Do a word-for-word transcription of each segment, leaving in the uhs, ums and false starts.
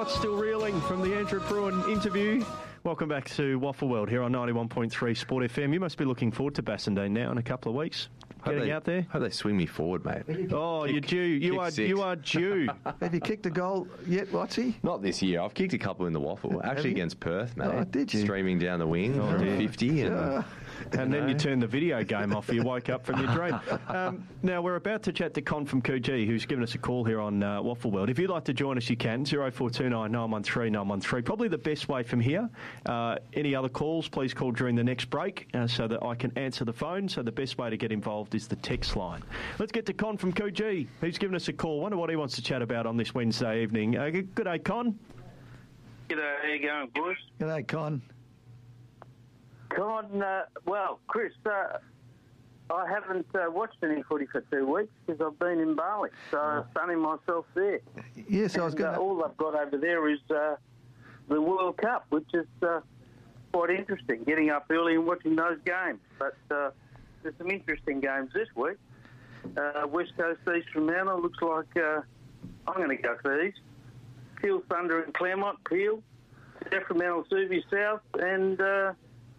Watts still reeling from the Andrew Bruin interview. Welcome back to Waffle World here on ninety-one point three Sport F M. You must be looking forward to Bassendean now in a couple of weeks. Getting they, out there. Hope they swing me forward, mate. Oh, kick, you're due. You are six. you are due. Have you kicked a goal yet, Watsy? Not this year. I've kicked a couple in the Waffle. Actually against Perth, mate. Oh, did you? Streaming down the wing Oh, from dear. fifty. And, Uh, And then you turned the video game off. You woke up from your dream. Um, now, we're about to chat to Con from Coogee, who's given us a call here on uh, Waffle World. If you'd like to join us, you can. oh four two nine, nine one three, nine one three. Probably the best way from here. Uh, any other calls, please call during the next break uh, so that I can answer the phone. So the best way to get involved is the text line. Let's get to Con from Coogee, who's given us a call. Wonder what he wants to chat about on this Wednesday evening. Uh, good day, Con. G'day, how you going, boys? G'day, Con. Con, uh, well, Chris, uh, I haven't uh, watched any footy for two weeks because I've been in Bali, so I'm sunning myself there. Yes, I was And, uh, going to... all I've got over there is uh, the World Cup, which is uh, quite interesting, getting up early and watching those games. But uh, there's some interesting games this week. Uh, West Coast East Fremantle looks like uh, I'm going to go for these. Peel Thunder and Claremont, Peel. Fremantle, Suvi South, and... Uh,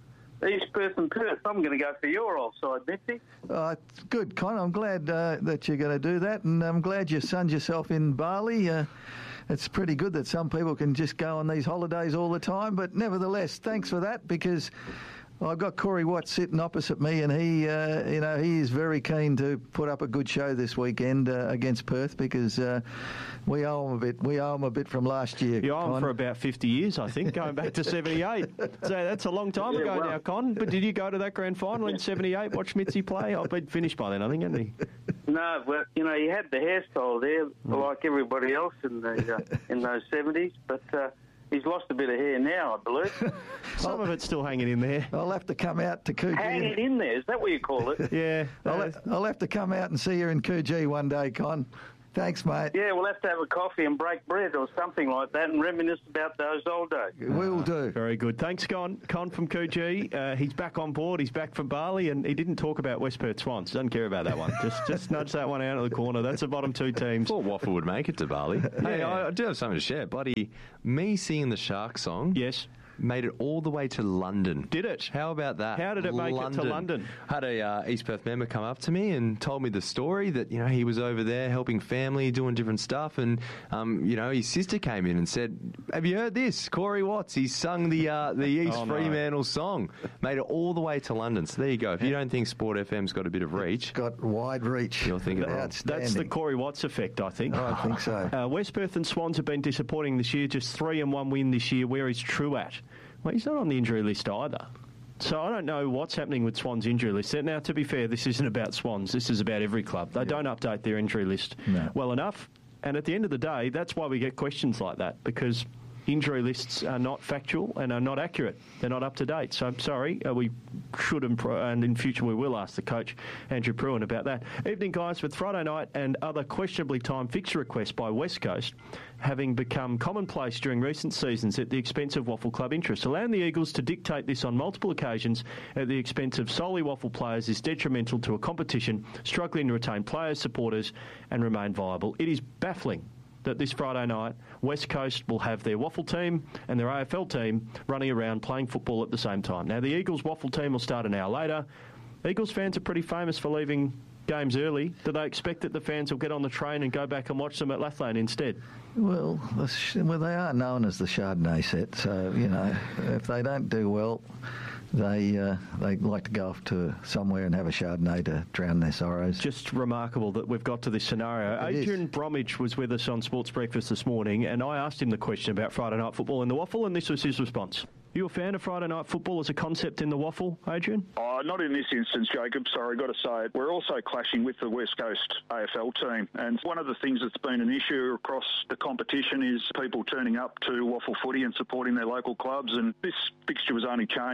East Perth and Perth. I'm going to go for your old side, Mitzi. Uh, good, Con. I'm glad uh, that you're going to do that, and I'm glad you sunned yourself in Bali. Uh, it's pretty good that some people can just go on these holidays all the time, but nevertheless, thanks for that, because I've got Corey Watts sitting opposite me, and he, uh, you know, he is very keen to put up a good show this weekend uh, against Perth, because uh, we owe him a bit. We owe him a bit from last year. You owe him Con. for about fifty years, I think, going back to seventy-eight. So that's a long time Yeah, ago well. now, Con. But did you go to that grand final in seventy-eight, watch Mitzi play? I've been finished by then, I think, hasn't he? No, well, you know, he had the hairstyle there, like everybody else in the uh, in those seventies, but uh, he's lost a bit of hair now, I believe. Some of it's still hanging in there. I'll have to come out to Coogee. Hang it in there, is that what you call it? Yeah. I'll, uh, ha- I'll have to come out and see you in Coogee one day, Con. Thanks, mate. Yeah, we'll have to have a coffee and break bread or something like that and reminisce about those old days. We'll do. Very good. Thanks, Con. Con from Coogee. Uh, he's back on board. He's back from Bali, and he didn't talk about West Perth Swans. Doesn't care about that one. Just just nudge that one out of the corner. That's the bottom two teams. thought Waffle would make it to Bali. Hey, I, I do have something to share. Bloody me singing the Shark song. Yes. Made it all the way to London. Did it? How about that? How did it make it to London? Had a uh, East Perth member come up to me and told me the story that, you know, he was over there helping family, doing different stuff, and um, you know, his sister came in and said, "Have you heard this? Corey Watts, he sung the uh, the East Oh, no. Fremantle song." Made it all the way to London. So there you go. If you don't think Sport F M's got a bit of reach, Got wide reach. you'll think it wrong. Outstanding. That's the Corey Watts effect, I think. I think so. Uh, West Perth and Swans have been disappointing this year. Just three and one win this year. Where is True at? Well, he's not on the injury list either. So I don't know what's happening with Swans' injury list. Now, to be fair, this isn't about Swans. This is about every club. They don't update their injury list No. well enough. And at the end of the day, that's why we get questions like that, because injury lists are not factual and are not accurate. They're not up to date. So I'm sorry, uh, we should, impro- and in future we will ask the coach, Andrew Bruin, about that. Evening, guys, with Friday night and other questionably timed fixture requests by West Coast having become commonplace during recent seasons at the expense of Waffle Club interests. Allowing the Eagles to dictate this on multiple occasions at the expense of solely Waffle players is detrimental to a competition struggling to retain players, supporters and remain viable. It is baffling that this Friday night, West Coast will have their Waffle team and their A F L team running around playing football at the same time. Now, the Eagles Waffle team will start an hour later. Eagles fans are pretty famous for leaving games early. Do they expect that the fans will get on the train and go back and watch them at Lathlain instead? Well, the sh- well, they are known as the Chardonnay set, so, you know, if they don't do well, they uh, they like to go off to somewhere and have a Chardonnay to drown their sorrows. Just remarkable that we've got to this scenario. It Adrian is. Bromwich was with us on Sports Breakfast this morning, and I asked him the question about Friday night football in the Waffle, and this was his response. You a fan of Friday night football as a concept in the Waffle, Adrian? Oh, not in this instance, Jacob. Sorry, got to say it. We're also clashing with the West Coast A F L team. And one of the things that's been an issue across the competition is people turning up to Waffle footy and supporting their local clubs. And this fixture was only changed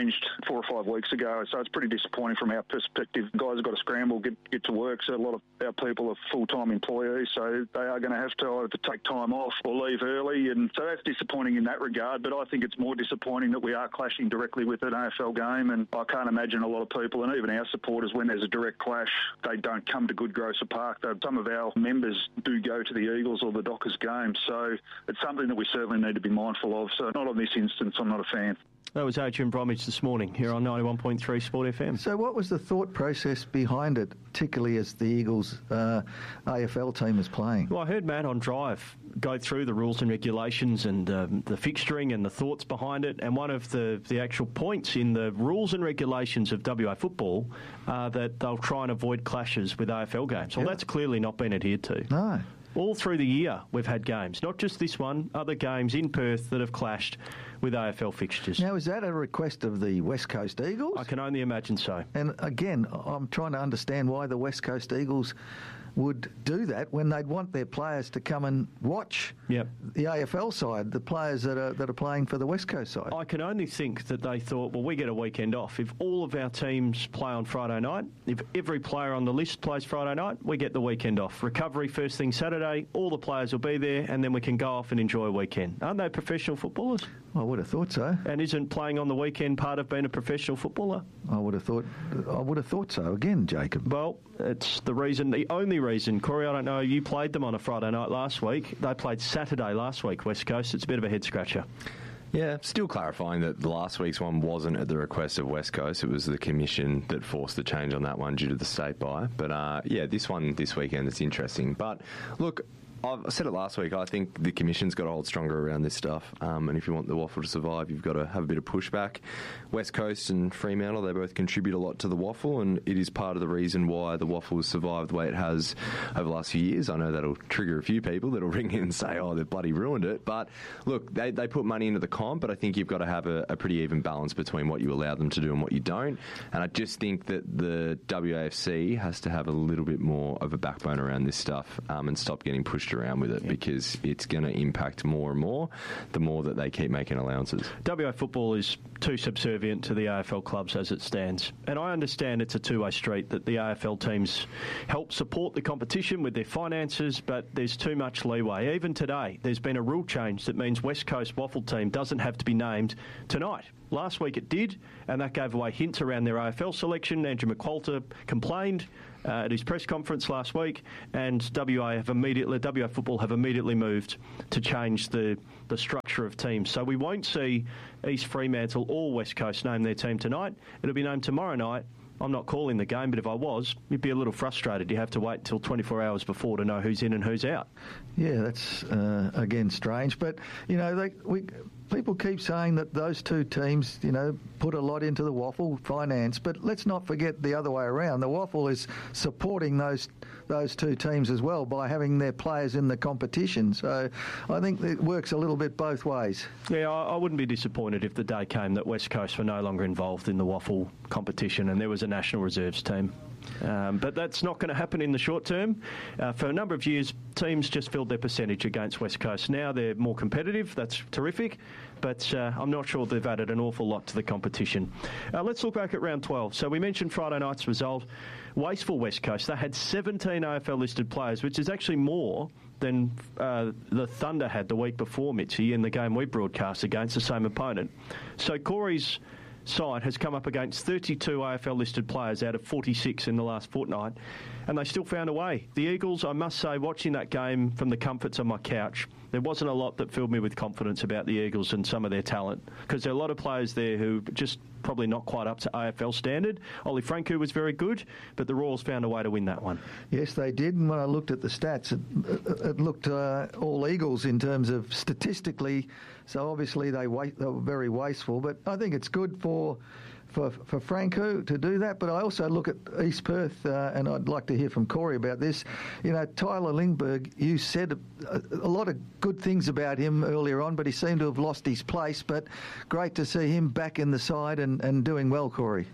four or five weeks ago. So it's pretty disappointing from our perspective. Guys have got to scramble, get get to work. So a lot of our people are full-time employees, so they are going to have to either take time off or leave early. And so that's disappointing in that regard. But I think it's more disappointing that we are clashing directly with an A F L game. And I can't imagine a lot of people, and even our supporters, when there's a direct clash, they don't come to Goodgrosser Park. Some of our members do go to the Eagles or the Dockers game. So it's something that we certainly need to be mindful of. So not on this instance, I'm not a fan. That was Adrian Bromwich this morning here on ninety-one point three Sport F M. So what was the thought process behind it, particularly as the Eagles uh, A F L team was playing? Well, I heard Matt on Drive go through the rules and regulations and um, the fixturing and the thoughts behind it, and one of the, the actual points in the rules and regulations of W A football are that they'll try and avoid clashes with A F L games. Well, Yeah. that's clearly not been adhered to. No. All through the year, we've had games, not just this one, other games in Perth that have clashed with A F L fixtures. Now, is that a request of the West Coast Eagles? I can only imagine so. And again, I'm trying to understand why the West Coast Eagles would do that when they'd want their players to come and watch Yep. the A F L side, the players that are that are playing for the West Coast side. I can only think that they thought, well, we get a weekend off. If all of our teams play on Friday night, if every player on the list plays Friday night, we get the weekend off. Recovery first thing Saturday, all the players will be there, and then we can go off and enjoy a weekend. Aren't they professional footballers? I would have thought so. And isn't playing on the weekend part of being a professional footballer? I would have thought. I would have thought so. Again, Jacob. Well, it's the reason, the only reason. Corey, I don't know, you played them on a Friday night last week. They played Saturday last week, West Coast. It's a bit of a head-scratcher. Yeah, still clarifying that the last week's one wasn't at the request of West Coast. It was the commission that forced the change on that one due to the state buy. But, uh, yeah, this one this weekend, it's interesting. But, look, I've said it last week, I think the Commission's got to hold stronger around this stuff. Um, and if you want the Waffle to survive, you've got to have a bit of pushback. West Coast and Fremantle, they both contribute a lot to the Waffle, and it is part of the reason why the Waffle has survived the way it has over the last few years. I know that'll trigger a few people that'll ring in and say, oh, they've bloody ruined it. But look, they, they put money into the comp, but I think you've got to have a, a pretty even balance between what you allow them to do and what you don't. And I just think that the W A F C has to have a little bit more of a backbone around this stuff um, and stop getting pushed around with it, yeah. because it's going to impact more and more the more that they keep making allowances. W A football is too subservient to the A F L clubs as it stands. And I understand it's a two-way street, that the A F L teams help support the competition with their finances, but there's too much leeway. Even today, there's been a rule change that means West Coast Waffle team doesn't have to be named tonight. Last week it did, and that gave away hints around their A F L selection. Andrew McQualter complained uh, at his press conference last week, and W A have immediately, W A football have immediately moved to change the, the structure of teams. So we won't see East Fremantle or West Coast name their team tonight. It'll be named tomorrow night. I'm not calling the game, but if I was, you'd be a little frustrated. You have to wait until twenty-four hours before to know who's in and who's out. Yeah, that's, uh, again, strange. But, you know, they, we, people keep saying that those two teams, you know, put a lot into the Waffle finance, but let's not forget the other way around. The Waffle is supporting those those two teams as well by having their players in the competition. So I think it works a little bit both ways. Yeah, I, I wouldn't be disappointed if the day came that West Coast were no longer involved in the Waffle competition and there was a National Reserves team. Um, but that's not going to happen in the short term. Uh, for a number of years, teams just filled their percentage against West Coast. Now they're more competitive. That's terrific. But uh, I'm not sure they've added an awful lot to the competition. Uh, let's look back at round twelve. So we mentioned Friday night's result. Wasteful West Coast. They had seventeen A F L-listed players, which is actually more than uh, the Thunder had the week before, Mitchie, in the game we broadcast against the same opponent. So Corey's side has come up against thirty-two A F L-listed players out of forty-six in the last fortnight, and they still found a way. The Eagles, I must say, watching that game from the comforts of my couch, there wasn't a lot that filled me with confidence about the Eagles and some of their talent, because there are a lot of players there who just probably not quite up to A F L standard. Ollie Franco was very good, but the Royals found a way to win that one. Yes, they did, and when I looked at the stats, it, it looked uh, all Eagles in terms of statistically, so obviously they, wa- they were very wasteful, but I think it's good for For, for Franco to do that, but I also look at East Perth, uh, and I'd like to hear from Corey about this. You know, Tyler Lindbergh, you said a, a lot of good things about him earlier on, but he seemed to have lost his place, but great to see him back in the side and, and doing well, Corey.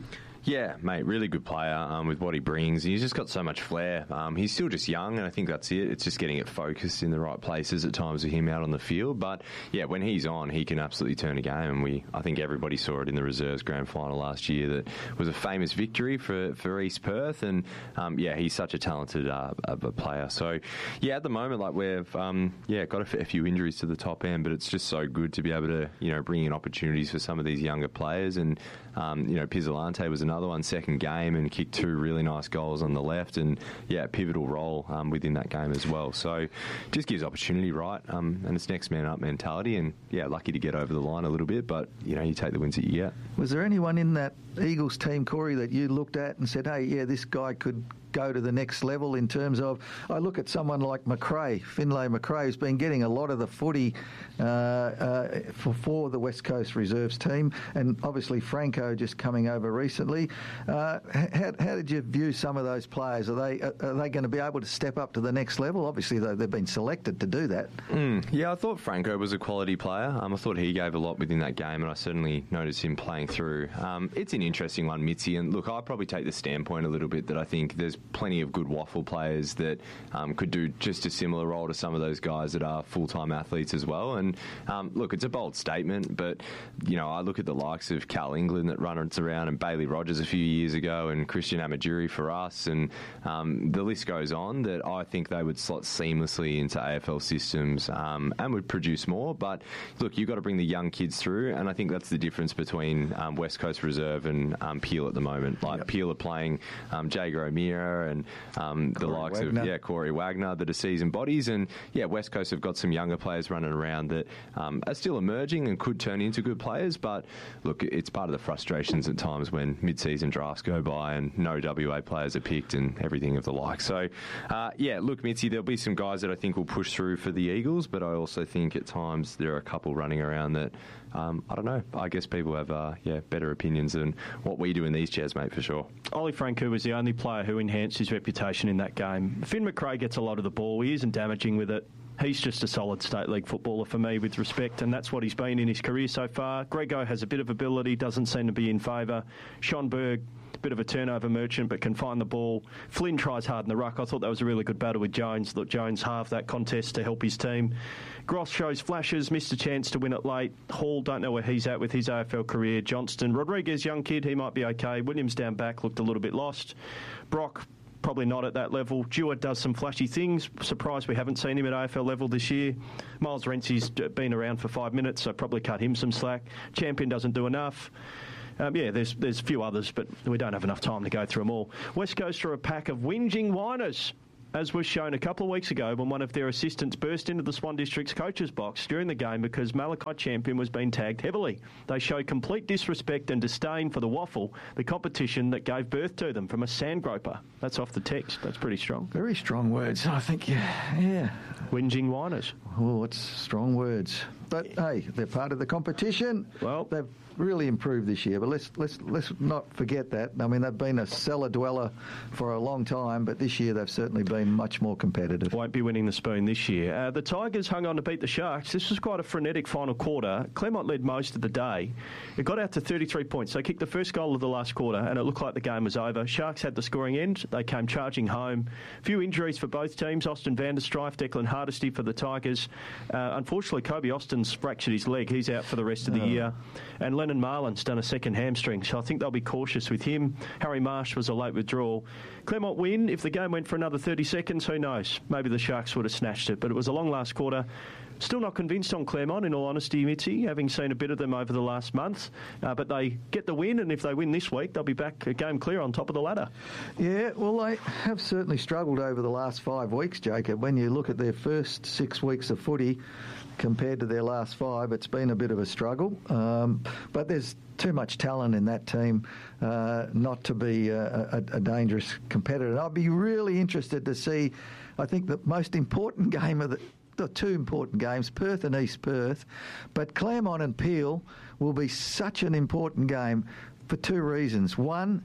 Yeah, mate, really good player um, with what he brings. He's just got so much flair. Um, he's still just young, and I think that's it. It's just getting it focused in the right places at times with him out on the field. But, yeah, when he's on, he can absolutely turn a game. And we, I think everybody saw it in the Reserves Grand Final last year. That was a famous victory for, for East Perth. And, um, yeah, he's such a talented uh, a player. So, yeah, at the moment, like we've, um, yeah, got a fair few injuries to the top end, but it's just so good to be able to, you know, bring in opportunities for some of these younger players. And, um, you know, Pizzolante was another one, second game, and kicked two really nice goals on the left, and yeah, pivotal role um, within that game as well. So just gives opportunity, right? Um, and it's next man up mentality, and yeah, lucky to get over the line a little bit, but you know, you take the wins that you get. Was there anyone in that Eagles team, Corey, that you looked at and said, hey, yeah, this guy could go to the next level in terms of, I look at someone like McRae, Finlay McRae, who's been getting a lot of the footy uh, uh, for, for the West Coast Reserves team, and obviously Franco just coming over recently. Uh, how, how did you view some of those players? Are they are they going to be able to step up to the next level? Obviously, though, they've been selected to do that. Mm, yeah, I thought Franco was a quality player. Um, I thought he gave a lot within that game, and I certainly noticed him playing through. Um, it's an interesting one, Mitzi, and look, I probably take the standpoint a little bit that I think there's plenty of good waffle players that um, could do just a similar role to some of those guys that are full-time athletes as well. And um, look, it's a bold statement, but you know, I look at the likes of Cal England that runs around, and Bailey Rogers a few years ago, and Christian Amajiri for us, and um, the list goes on, that I think they would slot seamlessly into A F L systems um, and would produce more. But look, you've got to bring the young kids through, and I think that's the difference between um, West Coast Reserve and um, Peel at the moment. Like yep. Peel are playing um, Jager O'Meara and um, the likes Wagner. of yeah Corey Wagner that are seasoned bodies, and yeah, West Coast have got some younger players running around that um, are still emerging and could turn into good players. But look, it's part of the frustrations at times when mid-season drafts go by and no W A players are picked and everything of the like. So uh, yeah, look, Mitzi, there'll be some guys that I think will push through for the Eagles, but I also think at times there are a couple running around that Um, I don't know. I guess people have uh, yeah better opinions than what we do in these chairs, mate, for sure. Ollie Franco was the only player who enhanced his reputation in that game. Finn McRae gets a lot of the ball. He isn't damaging with it. He's just a solid state league footballer for me, with respect, and that's what he's been in his career so far. Grego has a bit of ability, doesn't seem to be in favour. Schonberg, a bit of a turnover merchant, but can find the ball. Flynn tries hard in the ruck. I thought that was a really good battle with Jones. Thought Jones halved that contest to help his team. Gross shows flashes, missed a chance to win it late. Hall, don't know where he's at with his A F L career. Johnston, Rodriguez, young kid, he might be okay. Williams down back, looked a little bit lost. Brock, probably not at that level. Jewett does some flashy things. Surprised we haven't seen him at A F L level this year. Miles Renzi's been around for five minutes, so probably cut him some slack. Champion doesn't do enough. Um, yeah, there's there's a few others, but we don't have enough time to go through them all. West Coast are a pack of whinging whiners, as was shown a couple of weeks ago when one of their assistants burst into the Swan District's coach's box during the game because Malachi Champion was being tagged heavily. They show complete disrespect and disdain for the Waffle, the competition that gave birth to them, from a sandgroper. That's off the text. That's pretty strong. Very strong words. I think, yeah. yeah. Whinging whiners. Oh, it's strong words. But, hey, they're part of the competition. Well, they've really improved this year, but let's let's let's not forget that. I mean, they've been a cellar dweller for a long time, but this year they've certainly been much more competitive. Won't be winning the spoon this year. Uh, the Tigers hung on to beat the Sharks. This was quite a frenetic final quarter. Claremont led most of the day. It got out to thirty-three points. They kicked the first goal of the last quarter, and it looked like the game was over. Sharks had the scoring end. They came charging home. Few injuries for both teams. Austin Vanderstrijf, Declan Hardesty for the Tigers. Uh, unfortunately, Kobe Austin's fractured his leg. He's out for the rest of the oh. year. And Lennon Marlin's done a second hamstring, so I think they'll be cautious with him. Harry Marsh was a late withdrawal. Claremont win. If the game went for another thirty seconds, who knows? Maybe the Sharks would have snatched it, but it was a long last quarter. Still not convinced on Claremont, in all honesty, Mitzi, having seen a bit of them over the last month. Uh, but they get the win, and if they win this week, they'll be back a game clear on top of the ladder. Yeah, well, they have certainly struggled over the last five weeks, Jacob. When you look at their first six weeks of footy compared to their last five, it's been a bit of a struggle. Um, but there's too much talent in that team uh, not to be a, a, a dangerous competitor. And I'd be really interested to see, I think, the most important game of the the two important games, Perth and East Perth, but Claremont and Peel will be such an important game for two reasons. One,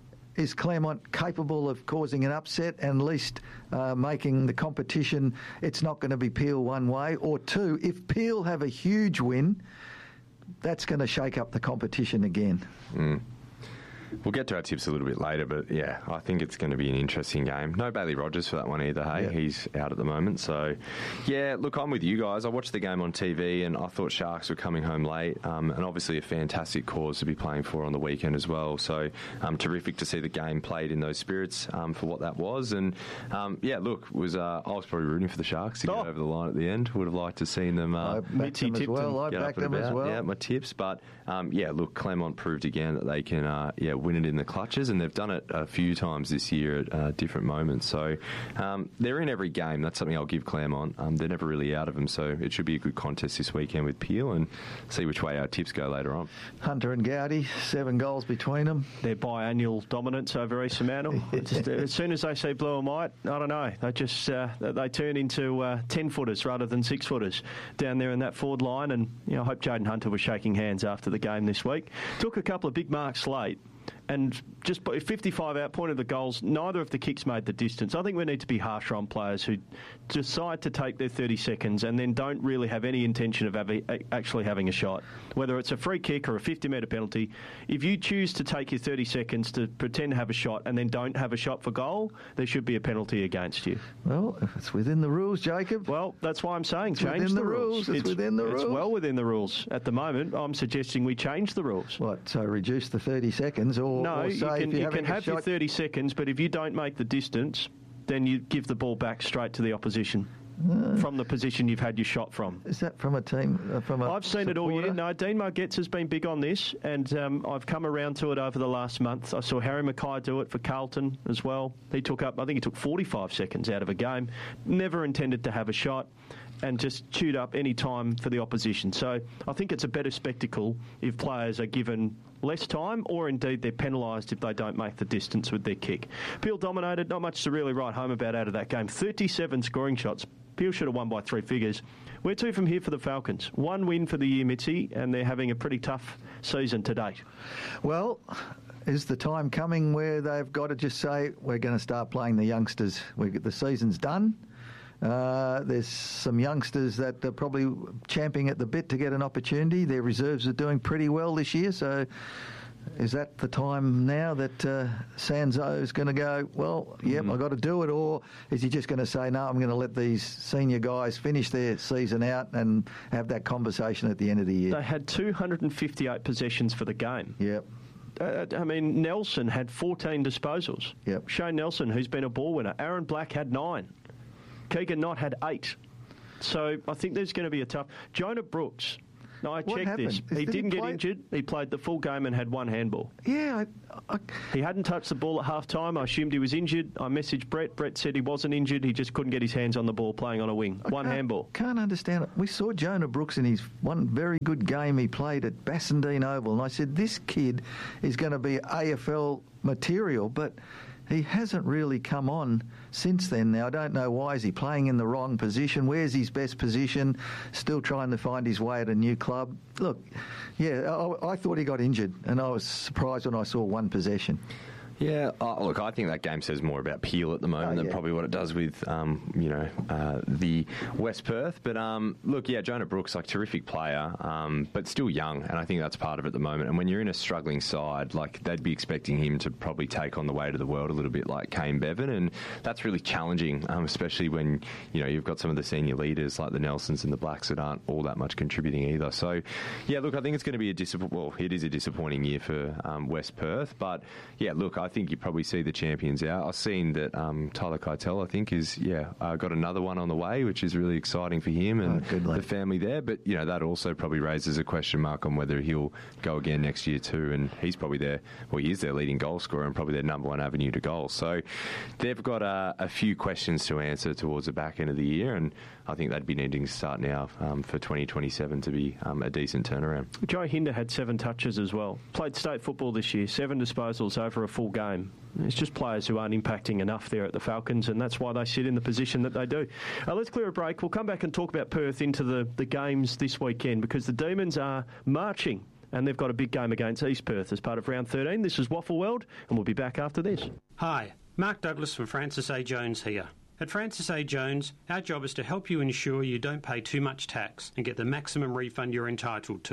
is Claremont capable of causing an upset and at least uh, making the competition, it's not going to be Peel one way? Or two, if Peel have a huge win, that's going to shake up the competition again. Mm. We'll get to our tips a little bit later, but yeah, I think it's going to be an interesting game. No Bailey Rogers for that one either, hey? Yep. He's out at the moment. So, yeah, look, I'm with you guys. I watched the game on T V and I thought Sharks were coming home late, um, and obviously a fantastic cause to be playing for on the weekend as well. So, um, terrific to see the game played in those spirits um, for what that was. And, um, yeah, look, was uh, I was probably rooting for the Sharks to get Oh. over the line at the end. Would have liked to seen them uh, I backed Mitzi them as tipped well. them. I get up backed and them as about. well. Yeah, my tips. But, um, yeah, look, Claremont proved again that they can uh, yeah win it in the clutches, and they've done it a few times this year at uh, different moments. So um, they're in every game. That's something I'll give Claremont. Um, they're never really out of them, so it should be a good contest this weekend with Peel, and see which way our tips go later on. Hunter and Gowdy, seven goals between them. Their biannual dominance over East Fremantle. Just, uh, as soon as they see blue and white, I don't know, they just uh, they turn into uh, ten-footers rather than six-footers down there in that forward line. And you know, I hope Jaden Hunter was shaking hands after the game this week. Took a couple of big marks late. And just by fifty-five out point of the goals, neither of the kicks made the distance. I think we need to be harsher on players who decide to take their thirty seconds and then don't really have any intention of having, actually having a shot. Whether it's a free kick or a fifty metre penalty, if you choose to take your thirty seconds to pretend to have a shot and then don't have a shot for goal, there should be a penalty against you. Well, if it's within the rules, Jacob. Well, that's why I'm saying It's change within the the rules. rules. It's within the it's rules. well within the rules. At the moment, I'm suggesting we change the rules. What, so reduce the thirty seconds or, No, or you say can, if you're you having can a have your shot, thirty seconds, but if you don't make the distance, then you give the ball back straight to the opposition from the position you've had your shot from. is that from a team, uh, from a I've seen it all year. supporter? No, Dean Margetts has been big on this, and um, I've come around to it over the last month. I saw Harry Mackay do it for Carlton as well. He took up, I think he took forty-five seconds out of a game. Never intended to have a shot, and just chewed up any time for the opposition. So I think it's a better spectacle if players are given less time, or indeed they're penalised if they don't make the distance with their kick. Peel dominated, not much to really write home about out of that game. thirty-seven scoring shots. Peel should have won by three figures. Where to from here for the Falcons? One win for the year, Mitzi, and they're having a pretty tough season to date. Well, is the time coming where they've got to just say, we're going to start playing the youngsters? We, the season's done. Uh, there's some youngsters that are probably champing at the bit to get an opportunity. Their reserves are doing pretty well this year, so is that the time now that uh, Sanzo is going to go, well, yep, Mm. I've got to do it, or is he just going to say, no, I'm going to let these senior guys finish their season out and have that conversation at the end of the year? They had two hundred fifty-eight possessions for the game. Yep. Uh, I mean, Nelson had fourteen disposals. Yep. Shane Nelson, who's been a ball winner. Aaron Black had nine. Keegan Knott had eight. So I think there's going to be a tough... Jonah Brooks, no, I What checked this. happened? He Did he didn't get play? injured. He played the full game and had one handball. Yeah, I, I, He hadn't touched the ball at half time. I assumed he was injured. I messaged Brett. Brett said he wasn't injured. He just couldn't get his hands on the ball playing on a wing. I One can't- handball. Can't understand it. We saw Jonah Brooks in his one very good game he played at Bassendean Oval, and I said, this kid is going to be A F L material, but he hasn't really come on since then. Now, I don't know why. Is he playing in the wrong position? Where's his best position? Still trying to find his way at a new club. Look, yeah, I, I thought he got injured, and I was surprised when I saw one possession. Yeah, oh, look, I think that game says more about Peel at the moment Oh, than yeah. probably what it does with, um, you know, uh, the West Perth. But um, look, yeah, Jonah Brooks, like terrific player, um, but still young, and I think that's part of it at the moment. And when you're in a struggling side, like they'd be expecting him to probably take on the weight of the world a little bit, like Kane Bevan, and that's really challenging, um, especially when you know you've got some of the senior leaders like the Nelsons and the Blacks that aren't all that much contributing either. So, yeah, look, I think it's going to be a disappointing. Well, it is a disappointing year for um, West Perth, but yeah, look, I think you probably see the champions out. I've seen that um, Tyler Keitel, I think, is yeah uh, got another one on the way, which is really exciting for him and Oh, good lad. the family there. But you know that also probably raises a question mark on whether he'll go again next year too. And he's probably their well, he is their leading goal scorer and probably their number one avenue to goal. So they've got uh, a few questions to answer towards the back end of the year, and I think they'd be needing to start now um, for twenty twenty-seven to be um, a decent turnaround. Joe Hinder had seven touches as well. Played state football this year, seven disposals over a full game. It's just players who aren't impacting enough there at the Falcons, and that's why they sit in the position that they do. Uh, let's clear a break. We'll come back and talk about Perth into the, the games this weekend, because the Demons are marching, and they've got a big game against East Perth as part of round thirteen. This is Waffle World, and we'll be back after this. Hi, Mark Douglas from Francis A. Jones here. At Francis A. Jones, our job is to help you ensure you don't pay too much tax and get the maximum refund you're entitled to.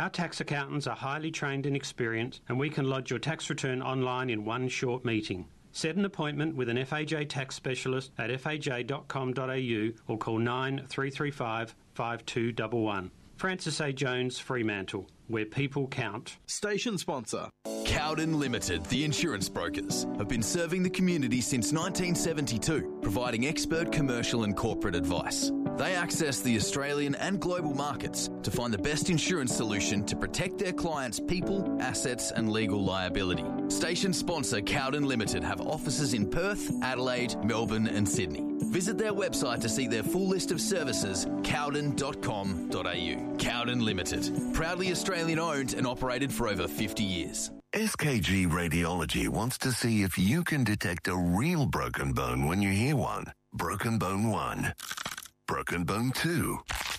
Our tax accountants are highly trained and experienced, and we can lodge your tax return online in one short meeting. Set an appointment with an F A J tax specialist at f a j dot com dot a u or call nine three three five, five two one one. Francis A. Jones, Fremantle, where people count. Station sponsor. Cowden Limited, the insurance brokers, have been serving the community since nineteen seventy-two, providing expert commercial and corporate advice. They access the Australian and global markets to find the best insurance solution to protect their clients' people, assets and legal liability. Station sponsor Cowden Limited have offices in Perth, Adelaide, Melbourne and Sydney. Visit their website to see their full list of services, cowden dot com dot a u. Cowden Limited, proudly Australian owned and operated for over fifty years. S K G Radiology wants to see if you can detect a real broken bone when you hear one. Broken bone one. Broken bone two.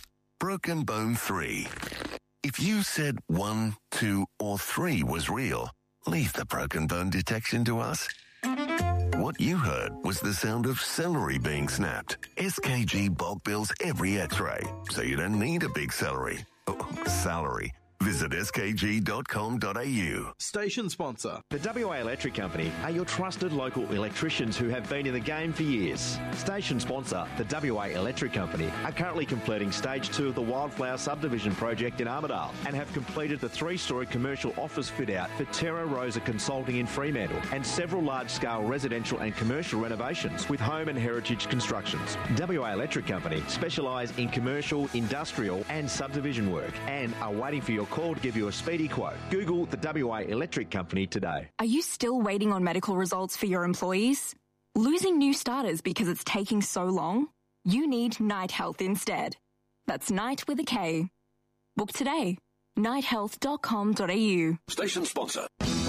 Broken bone three. If you said one, two, or three was real, leave the broken bone detection to us. What you heard was the sound of celery being snapped. S K G bulk bills every x-ray, so you don't need a big celery. Oh, salary. Visit s k g dot com dot a u. Station sponsor. The W A Electric Company are your trusted local electricians who have been in the game for years. Station sponsor, the W A Electric Company, are currently completing stage two of the Wildflower subdivision project in Armidale and have completed the three-storey commercial office fit-out for Terra Rosa Consulting in Fremantle and several large-scale residential and commercial renovations with home and heritage constructions. W A Electric Company specialise in commercial, industrial and subdivision work and are waiting for your call to give you a speedy quote. Google the W A Electric Company today. Are you still waiting on medical results for your employees? Losing new starters because it's taking so long? You need Night Health instead. That's Night with a K. Book today. night health dot com dot a u. Station sponsor.